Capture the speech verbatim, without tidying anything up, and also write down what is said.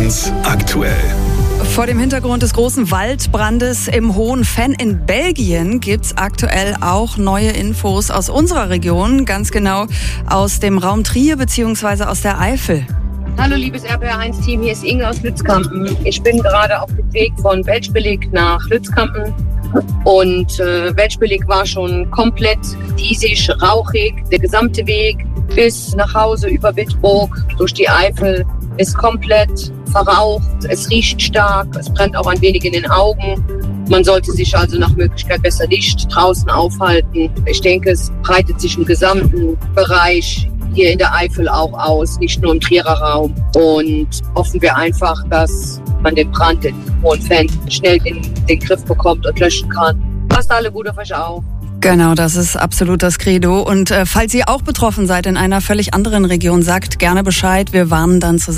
eins aktuell. Vor dem Hintergrund des großen Waldbrandes im Hohen Venn in Belgien gibt's aktuell auch neue Infos aus unserer Region, ganz genau aus dem Raum Trier bzw. aus der Eifel. Hallo liebes R P R eins Team, hier ist Inge aus Lützkampen. Ich bin gerade auf dem Weg von Weltspillig nach Lützkampen und äh, Weltspillig war schon komplett diesig, rauchig. Der gesamte Weg bis nach Hause über Wittbrook durch die Eifel ist komplett verraucht. Es riecht stark, es brennt auch ein wenig in den Augen. Man sollte sich also nach Möglichkeit besser nicht draußen aufhalten. Ich denke, es breitet sich im gesamten Bereich hier in der Eifel auch aus, nicht nur im Trierer Raum. Und hoffen wir einfach, dass man den Brand in Hohen Venn schnell in den Griff bekommt und löschen kann. Passt alle gut auf euch auf. Genau, das ist absolut das Credo. Und äh, falls ihr auch betroffen seid in einer völlig anderen Region, sagt gerne Bescheid. Wir warnen dann zusammen.